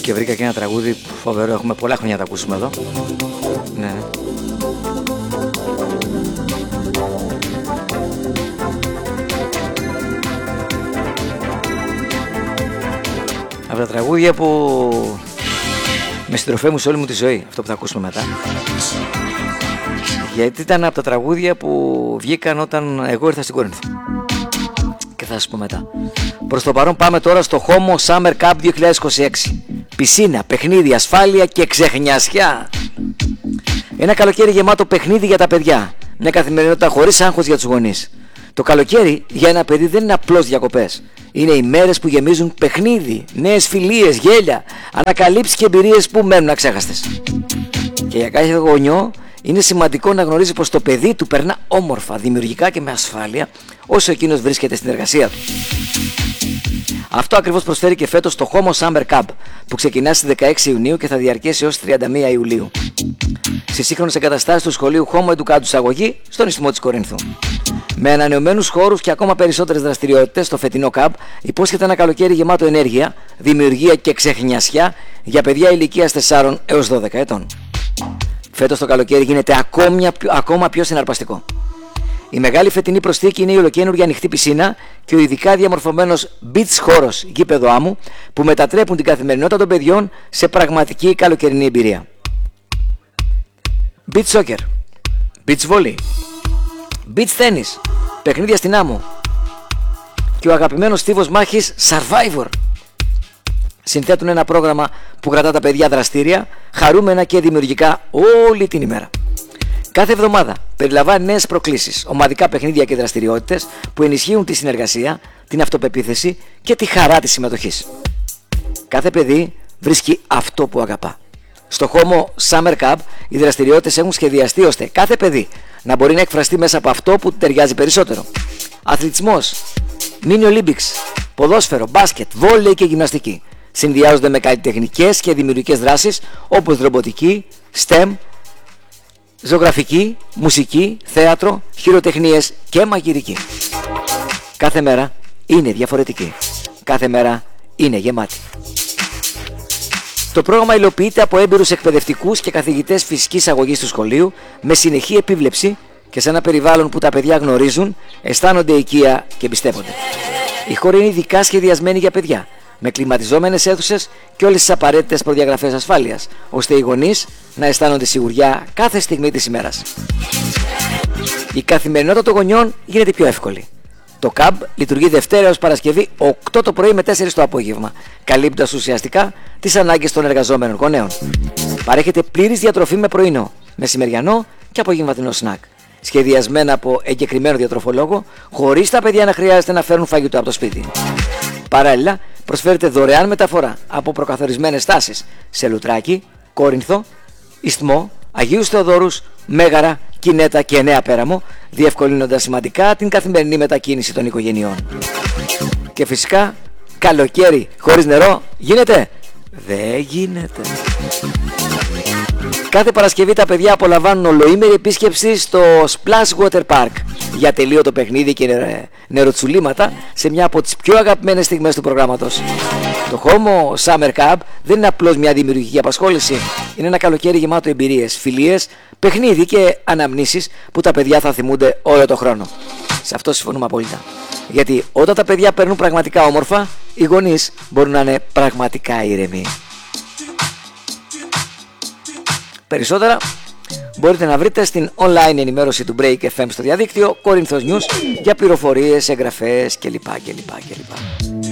Και βρήκα και ένα τραγούδι φοβερό, έχουμε πολλά χρόνια να τα ακούσουμε εδώ. Ναι. Από τα τραγούδια που με συντροφέ μου σε όλη μου τη ζωή, αυτό που θα ακούσουμε μετά. Γιατί ήταν από τα τραγούδια που βγήκαν όταν εγώ ήρθα στην Κόρινθο. Και θα σας πω μετά. Προς το παρόν πάμε τώρα στο Homo Summer Cup 2026. Πισίνα, παιχνίδι, ασφάλεια και ξεχνιασιά. Ένα καλοκαίρι γεμάτο παιχνίδι για τα παιδιά. Μια καθημερινότητα χωρίς άγχος για τους γονείς. Το καλοκαίρι για ένα παιδί δεν είναι απλώς διακοπές. Είναι οι μέρες που γεμίζουν παιχνίδι, νέες φιλίες, γέλια, ανακαλύψεις και εμπειρίες που μένουν αξέχαστες. Και για κάθε γονιό είναι σημαντικό να γνωρίζει πως το παιδί του περνά όμορφα, δημιουργικά και με ασφάλεια όσο εκείνος βρίσκεται στην εργασία του. Αυτό ακριβώς προσφέρει και φέτος το Homo Summer Cup που ξεκινά στις 16 Ιουνίου και θα διαρκέσει έως 31 Ιουλίου. Στις σύγχρονες εγκαταστάσεις του σχολείου Homo Educatus Αγωγή στον Ισθμό της Κορίνθου. Με ανανεωμένους χώρους και ακόμα περισσότερες δραστηριότητες, το φετινό Cup υπόσχεται ένα καλοκαίρι γεμάτο ενέργεια, δημιουργία και ξεχνιασιά για παιδιά ηλικίας 4 έως 12 ετών. Φέτος το καλοκαίρι γίνεται ακόμα πιο συναρπαστικό. Η μεγάλη φετινή προσθήκη είναι η ολοκαίνουργια ανοιχτή πισίνα και ο ειδικά διαμορφωμένος beach χώρος γήπεδο άμμου που μετατρέπουν την καθημερινότητα των παιδιών σε πραγματική καλοκαιρινή εμπειρία. Beach soccer, beach volley, beach tennis, παιχνίδια στην άμμο και ο αγαπημένος στίβος μάχης Survivor συνθέτουν ένα πρόγραμμα που κρατά τα παιδιά δραστήρια, χαρούμενα και δημιουργικά όλη την ημέρα. Κάθε εβδομάδα περιλαμβάνει νέες προκλήσεις, ομαδικά παιχνίδια και δραστηριότητες που ενισχύουν τη συνεργασία, την αυτοπεποίθηση και τη χαρά της συμμετοχής. Κάθε παιδί βρίσκει αυτό που αγαπά. Στο Homo Summer Cup οι δραστηριότητες έχουν σχεδιαστεί ώστε κάθε παιδί να μπορεί να εκφραστεί μέσα από αυτό που του ταιριάζει περισσότερο. Αθλητισμός, mini Olympics, ποδόσφαιρο, μπάσκετ, βόλεϊ και γυμναστική συνδυάζονται με καλλιτεχνικές και δημιουργικές δράσεις όπως ρομποτική, STEM, ζωγραφική, μουσική, θέατρο, χειροτεχνίες και μαγειρική. Κάθε μέρα είναι διαφορετική. Κάθε μέρα είναι γεμάτη. Το πρόγραμμα υλοποιείται από έμπειρους εκπαιδευτικούς και καθηγητές φυσικής αγωγής του σχολείου με συνεχή επίβλεψη και σε ένα περιβάλλον που τα παιδιά γνωρίζουν, αισθάνονται οικεία και εμπιστεύονται. Οι χώροι είναι ειδικά σχεδιασμένοι για παιδιά, με κλιματιζόμενες αίθουσες και όλες τις απαραίτητες προδιαγραφές ασφάλειας, ώστε οι γονείς να αισθάνονται σιγουριά κάθε στιγμή της ημέρας. Η καθημερινότητα των γονιών γίνεται πιο εύκολη. Το CAB λειτουργεί Δευτέρα έως Παρασκευή 8 το πρωί με 4 το απόγευμα, καλύπτοντας ουσιαστικά τις ανάγκες των εργαζόμενων γονέων. Παρέχεται πλήρης διατροφή με πρωινό, μεσημεριανό και απογευματινό σνακ, σχεδιασμένα από εγκεκριμένο διατροφολόγο, χωρίς τα παιδιά να χρειάζεται να φέρουν φαγητό από το σπίτι. Παράλληλα, προσφέρεται δωρεάν μεταφορά από προκαθορισμένες στάσεις σε Λουτράκι, Κόρινθο, Ισθμό, Αγίους Θεοδόρους, Μέγαρα, Κινέτα και Νέα Πέραμο, διευκολύνοντας σημαντικά την καθημερινή μετακίνηση των οικογενειών. Και φυσικά, καλοκαίρι χωρίς νερό γίνεται? Δεν γίνεται. Κάθε Παρασκευή τα παιδιά απολαμβάνουν ολοήμερη επίσκεψη στο Splash Water Park για τελείωτο παιχνίδι και νεροτσουλήματα σε μια από τις πιο αγαπημένες στιγμές του προγράμματος. Το Homo Summer Cup δεν είναι απλώς μια δημιουργική απασχόληση. Είναι ένα καλοκαίρι γεμάτο εμπειρίες, φιλίες, παιχνίδι και αναμνήσεις που τα παιδιά θα θυμούνται όλο το χρόνο. Σε αυτό συμφωνούμε απόλυτα. Γιατί όταν τα παιδιά περνούν πραγματικά όμορφα, οι γονείς μπορούν να είναι πραγματικά ήρεμοι. Περισσότερα μπορείτε να βρείτε στην online ενημέρωση του Break FM στο διαδίκτυο Corinthians News για πληροφορίες, εγγραφές κλπ.